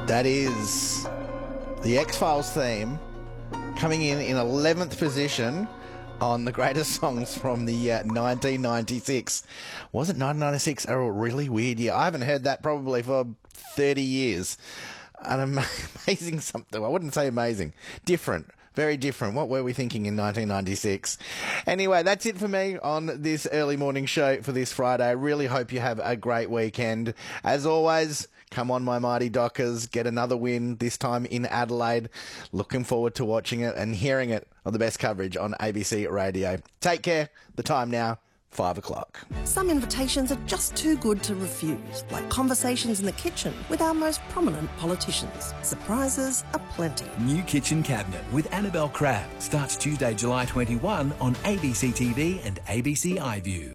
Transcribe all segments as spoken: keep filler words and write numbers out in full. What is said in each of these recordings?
That is the X-Files theme, coming in in eleventh position on the greatest songs from the uh, nineteen ninety-six. Was it nineteen ninety-six? Oh, really weird year. I haven't heard that probably for thirty years. An amazing something. I wouldn't say amazing. Different. Very different. What were we thinking in nineteen ninety-six? Anyway, that's it for me on this early morning show for this Friday. I really hope you have a great weekend. As always, come on, my mighty Dockers. Get another win, this time in Adelaide. Looking forward to watching it and hearing it on the best coverage on A B C Radio. Take care. The time now, five o'clock. Some invitations are just too good to refuse, like conversations in the kitchen with our most prominent politicians. Surprises aplenty. New Kitchen Cabinet with Annabelle Crabb starts Tuesday, July twenty-first on A B C T V and A B C iView.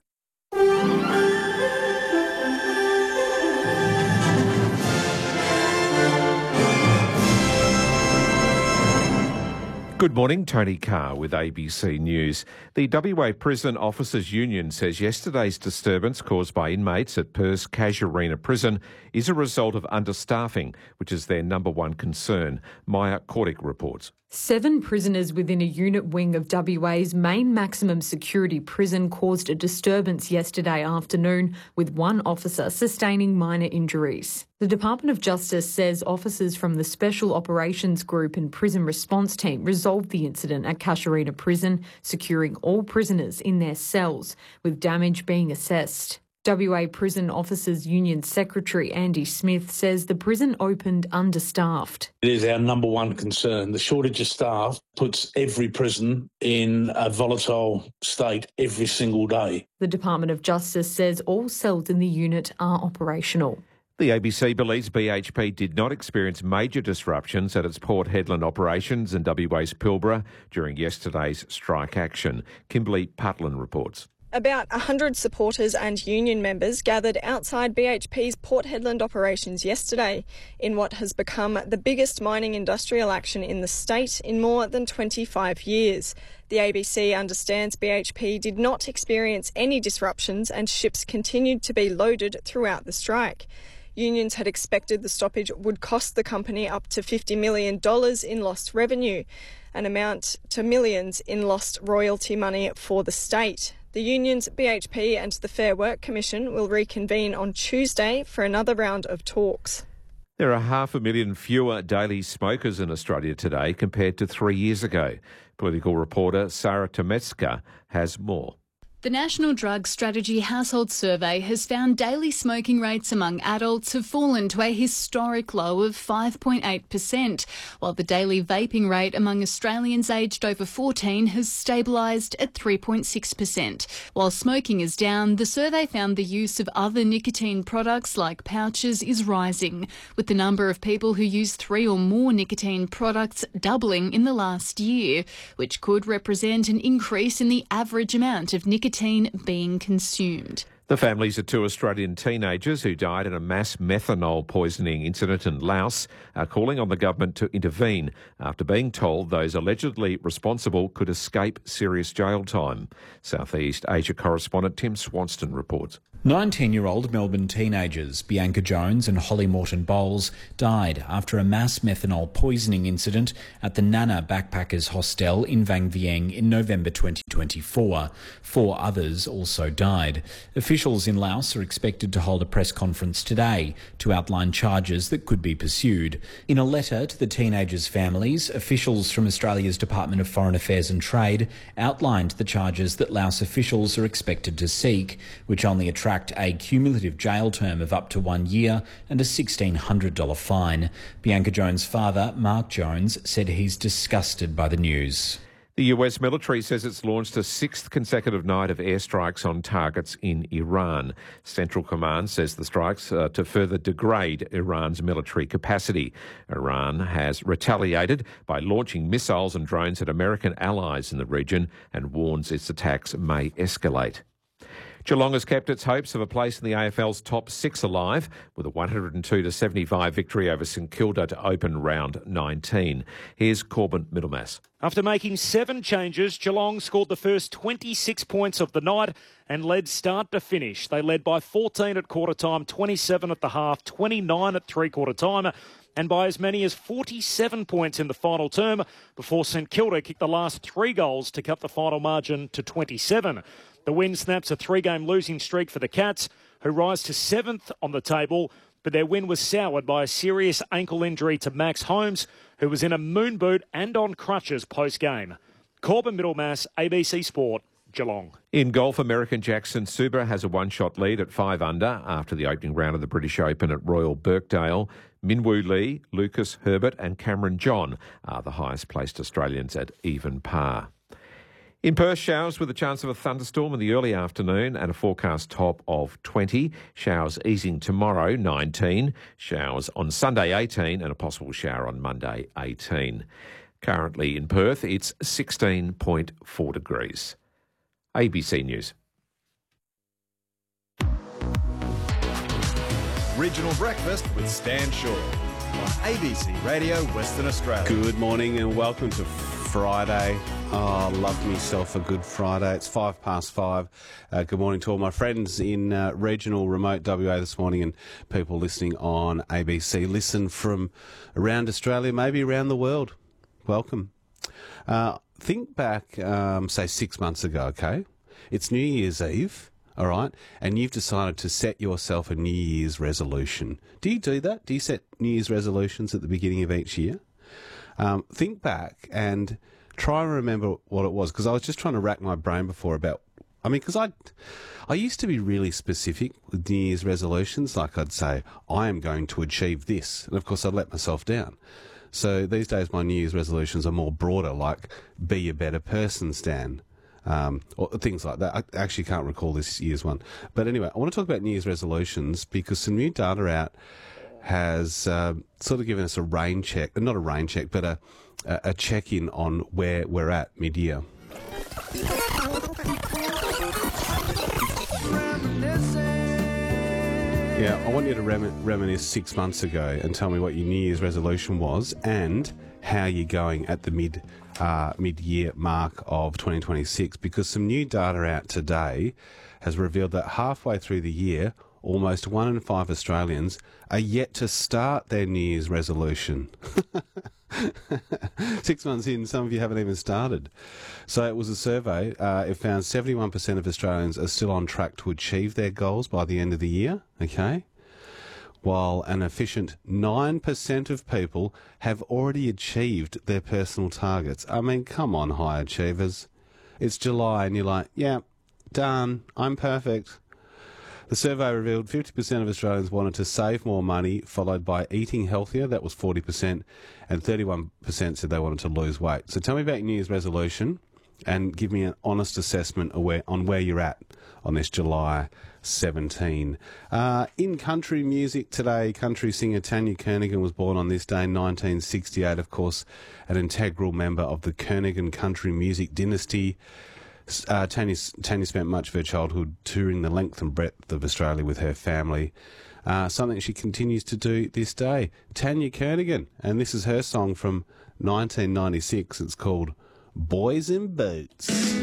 Good morning, Tony Carr with A B C News. The W A Prison Officers Union says yesterday's disturbance caused by inmates at Perth's Casuarina Prison is a result of understaffing, which is their number one concern. Maya Kordick reports. Seven prisoners within a unit wing of W A's main maximum security prison caused a disturbance yesterday afternoon, with one officer sustaining minor injuries. The Department of Justice says officers from the Special Operations Group and Prison Response Team resolved the incident at Casuarina Prison, securing all prisoners in their cells, with damage being assessed. W A Prison Officers Union Secretary Andy Smith says the prison opened understaffed. It is our number one concern. The shortage of staff puts every prison in a volatile state every single day. The Department of Justice says all cells in the unit are operational. The A B C believes B H P did not experience major disruptions at its Port Hedland operations in W A's Pilbara during yesterday's strike action. Kimberly Putland reports. About one hundred supporters and union members gathered outside B H P's Port Hedland operations yesterday in what has become the biggest mining industrial action in the state in more than twenty-five years. The A B C understands B H P did not experience any disruptions and ships continued to be loaded throughout the strike. Unions had expected the stoppage would cost the company up to fifty million dollars in lost revenue, an amount to millions in lost royalty money for the state. The unions, B H P and the Fair Work Commission will reconvene on Tuesday for another round of talks. There are half a million fewer daily smokers in Australia today compared to three years ago. Political reporter Sarah Tometska has more. The National Drug Strategy Household Survey has found daily smoking rates among adults have fallen to a historic low of five point eight percent, while the daily vaping rate among Australians aged over fourteen has stabilised at three point six percent. While smoking is down, the survey found the use of other nicotine products like pouches is rising, with the number of people who use three or more nicotine products doubling in the last year, which could represent an increase in the average amount of nicotine being consumed. The families of two Australian teenagers who died in a mass methanol poisoning incident in Laos are calling on the government to intervene after being told those allegedly responsible could escape serious jail time. Southeast Asia correspondent Tim Swanston reports. nineteen-year-old Melbourne teenagers Bianca Jones and Holly Morton Bowles died after a mass methanol poisoning incident at the Nana Backpackers Hostel in Vang Vieng in November twenty twenty-four. Four others also died. Officials in Laos are expected to hold a press conference today to outline charges that could be pursued. In a letter to the teenagers' families, officials from Australia's Department of Foreign Affairs and Trade outlined the charges that Laos officials are expected to seek, which only attract a cumulative jail term of up to one year and a sixteen hundred dollars fine. Bianca Jones' father, Mark Jones, said he's disgusted by the news. The U S military says it's launched a sixth consecutive night of airstrikes on targets in Iran. Central Command says the strikes are to further degrade Iran's military capacity. Iran has retaliated by launching missiles and drones at American allies in the region and warns its attacks may escalate. Geelong has kept its hopes of a place in the A F L's top six alive with a one hundred two to seventy-five victory over St Kilda to open round nineteen. Here's Corbin Middlemass. After making seven changes, Geelong scored the first twenty-six points of the night and led start to finish. They led by fourteen at quarter time, twenty-seven at the half, twenty-nine at three-quarter time. and by as many as forty-seven points in the final term before St Kilda kicked the last three goals to cut the final margin to twenty-seven. The win snaps a three-game losing streak for the Cats, who rise to seventh on the table, but their win was soured by a serious ankle injury to Max Holmes, who was in a moon boot and on crutches post-game. Corbin Middlemass, A B C Sport, Geelong. In golf, American Jackson Suba has a one-shot lead at five under after the opening round of the British Open at Royal Birkdale. Minwoo Lee, Lucas Herbert and Cameron John are the highest-placed Australians at even par. In Perth, showers with a chance of a thunderstorm in the early afternoon and a forecast top of twenty. Showers easing tomorrow, nineteen. Showers on Sunday, eighteen, and a possible shower on Monday, eighteen. Currently in Perth, it's sixteen point four degrees. A B C News. Regional Breakfast with Stan Shaw on A B C Radio Western Australia. Good morning and welcome to Friday. Oh, love myself a good Friday. It's five past five. Uh, good morning to all my friends in uh, regional remote W A this morning and people listening on A B C. Listen from around Australia, maybe around the world. Welcome. Uh, think back, um, say, six months ago, okay? It's New Year's Eve, all right? And you've decided to set yourself a New Year's resolution. Do you do that? Do you set New Year's resolutions at the beginning of each year? Um, think back and try and remember what it was, because I was just trying to rack my brain before about, I mean, because I, I used to be really specific with New Year's resolutions. Like I'd say, I am going to achieve this. And of course, I'd let myself down. So these days, my New Year's resolutions are more broader, like be a better person, Stan, um, or things like that. I actually can't recall this year's one. But anyway, I want to talk about New Year's resolutions because some new data out has uh, sort of given us a rain check, not a rain check, but a, a check-in on where we're at mid-year. Yeah, I want you to rem- reminisce six months ago and tell me what your New Year's resolution was and how you're going at the mid uh, mid-year mark of twenty twenty-six, because some new data out today has revealed that halfway through the year, almost one in five Australians are yet to start their New Year's resolution. Six months in, some of you haven't even started. So it was a survey. Uh, it found seventy-one percent of Australians are still on track to achieve their goals by the end of the year, okay? While an efficient nine percent of people have already achieved their personal targets. I mean, come on, high achievers. It's July and you're like, yeah, done, I'm perfect. The survey revealed fifty percent of Australians wanted to save more money, followed by eating healthier, that was forty percent, and thirty-one percent said they wanted to lose weight. So tell me about your New Year's resolution and give me an honest assessment of where, on where you're at on this July seventeenth. Uh, in country music today, country singer Tanya Kernaghan was born on this day in nineteen sixty-eight, of course, an integral member of the Kernaghan country music dynasty. Uh, Tanya, Tanya spent much of her childhood touring the length and breadth of Australia with her family, uh, something she continues to do this day. Tanya Kernaghan, and this is her song from nineteen ninety-six. It's called Boys in Boots.